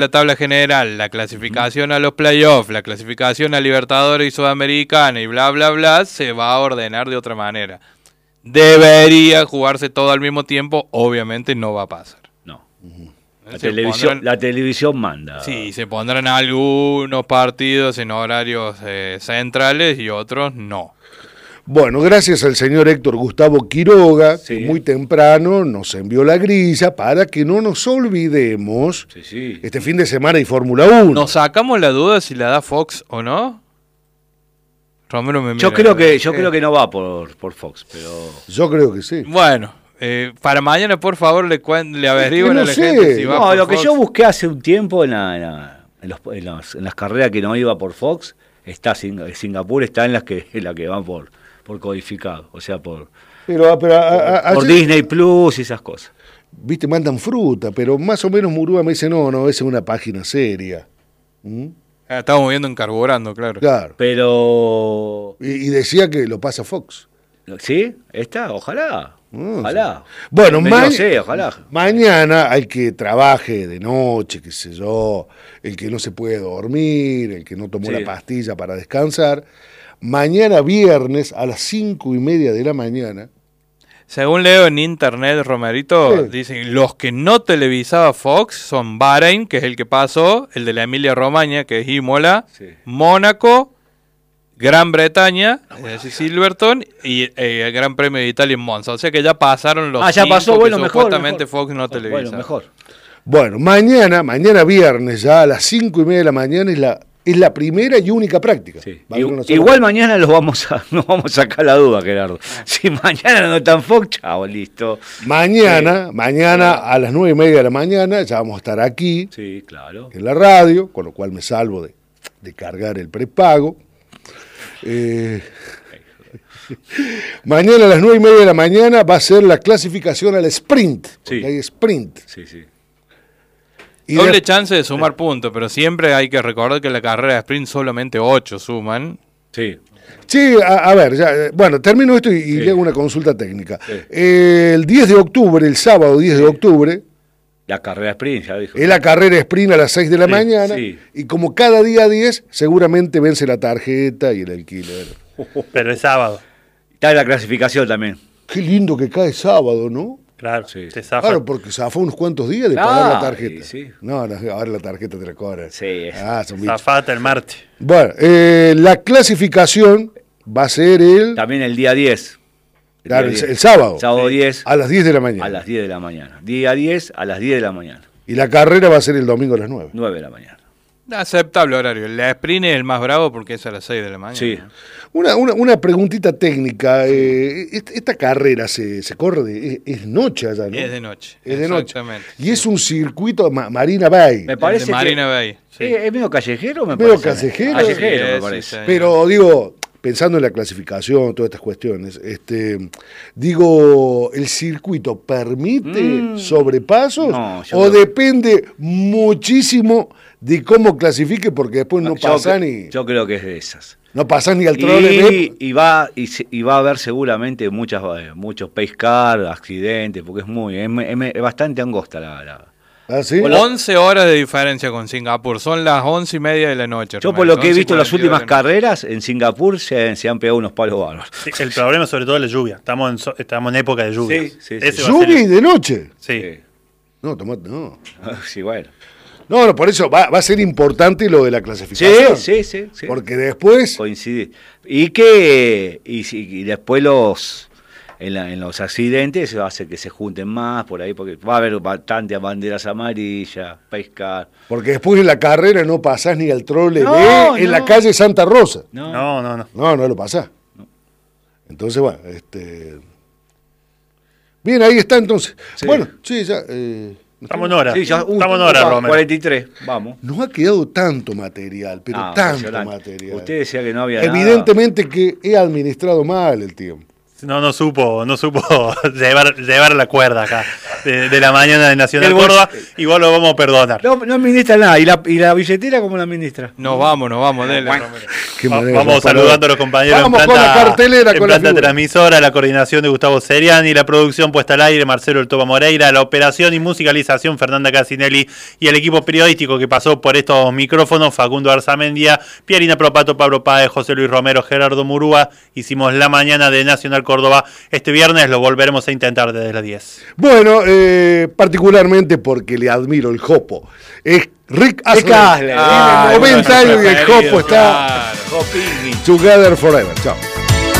la tabla general, la clasificación a los playoffs, la clasificación a Libertadores y Sudamericana y bla, bla, bla, se va a ordenar de otra manera. Debería jugarse todo al mismo tiempo, obviamente no va a pasar. No. La televisión manda. Sí, se pondrán algunos partidos en horarios centrales y otros no. Bueno, gracias al señor Héctor Gustavo Quiroga, que muy temprano nos envió la grilla para que no nos olvidemos. Este fin de semana hay Fórmula 1. ¿Nos sacamos la duda si la da Fox o no? Romero me mira. Yo creo que no va por Fox, pero... Yo creo que sí. Bueno, para mañana, por favor, le averigüen a la gente si va por lo Fox. que yo busqué hace un tiempo en las carreras que no iba por Fox, Singapur está en la que van por codificado, o sea, por Disney Plus y esas cosas. Viste, mandan fruta, pero más o menos Murúa me dice, no, esa es una página seria. Estamos viendo en Carburando, claro. Pero... Y decía que lo pasa Fox. ¿Sí? Ojalá. Ojalá. Bueno, ojalá. Mañana hay que trabaje de noche, qué sé yo, el que no se puede dormir, el que no tomó la pastilla para descansar. Mañana viernes a las 5:30 de la mañana. Según leo en internet, Romerito, dicen los que no televisaba Fox son Bahrein, que es el que pasó, el de la Emilia Romagna, que es Imola, Mónaco, Gran Bretaña, es decir, Silverstone, y el Gran Premio de Italia en Monza. O sea que ya pasaron los ya pasó, que supuestamente Fox no televisaba. Bueno, mejor. Bueno, mañana viernes, ya a las 5:30 de la mañana es la primera y única práctica. Igual mañana nos vamos a sacar la duda, Gerardo. Si mañana no están Fox, chao, listo. Mañana a las 9:30 de la mañana ya vamos a estar aquí, claro, en la radio, con lo cual me salvo de cargar el prepago. Mañana a las 9:30 de la mañana va a ser la clasificación al sprint. Porque hay sprint. Y doble chance de sumar puntos, pero siempre hay que recordar que en la carrera de sprint solamente 8 suman. Sí, a ver, bueno, termino esto y le hago una consulta técnica. El 10 de octubre, el sábado 10 de octubre... La carrera sprint, ya dijo. Es la carrera sprint a las 6 de la mañana, y como cada día 10, seguramente vence la tarjeta y el alquiler. Pero es sábado. Está en la clasificación también. Qué lindo que cae sábado, ¿no? Claro, claro, porque zafó unos cuantos días de pagar la tarjeta. No, ahora la tarjeta te la cobran. Zafata el martes. Bueno, la clasificación va a ser también el día 10. Claro, el sábado. Sábado 10. A las 10 de la mañana. A las 10 de la mañana. Día 10 a las 10 de la mañana. Y la carrera va a ser el domingo a las 9. 9 de la mañana. Aceptable horario. La sprint es el más bravo porque es a las 6 de la mañana. Sí. Una preguntita técnica. Esta carrera se corre es noche allá, ¿no? Es de noche. Es de noche. Y es un circuito Marina Bay. Me parece de Marina Bay. ¿Es medio callejero? Medio callejero. Callejero, me parece. Pero digo, pensando en la clasificación, todas estas cuestiones, digo, ¿el circuito permite sobrepasos? ¿O depende muchísimo de cómo clasifique? Porque después no pasa ni... Yo creo que es de esas. No pasa ni al trole. Y va a haber seguramente muchos pace car, accidentes, porque es bastante angosta la... ¿Ah, sí? 11 horas de diferencia con Singapur, son las 11:30 de la noche. Yo por lo que he visto en las últimas carreras, en Singapur se han pegado unos palos bárbaros. Sí, el problema sobre todo es la lluvia, estamos en época de lluvia. ¿Lluvia y de noche? Sí. No, tomate, no. Sí, bueno. No, por eso va a ser importante lo de la clasificación. Sí. Porque después... Coincide. Y después en los accidentes se va a hacer que se junten más por ahí, porque va a haber bastantes banderas amarillas, pescar. Porque después en la carrera no pasás ni al trole en la calle Santa Rosa. No. No lo pasás. No. Entonces, bueno, bien, ahí está entonces. Sí. Bueno, sí, ya... Estamos en hora. Sí, estamos en hora, Romero. 43, vamos. Nos ha quedado tanto material, pero tanto material. Usted decía que no había Evidentemente que he administrado mal el tiempo. No supo llevar la cuerda acá. de la mañana de Nacional Córdoba. Igual lo vamos a perdonar. No administra nada. ¿Y la billetera cómo la administra? Nos vamos, dele, Romero. Vamos saludando a los compañeros. Vamos con la cartelera, con la transmisora, la coordinación de Gustavo Seriani, la producción puesta al aire, Marcelo El Toba Moreira, la operación y musicalización, Fernanda Casinelli, y el equipo periodístico que pasó por estos micrófonos, Facundo Arzamendia, Pierina Propato, Pablo Páez, José Luis Romero, Gerardo Murúa. Hicimos la mañana de Nacional Córdoba. Este viernes lo volveremos a intentar desde las 10. Bueno, particularmente porque le admiro el jopo. Es Rick Astley. Tiene 90 años y el jopo está together forever. Chao.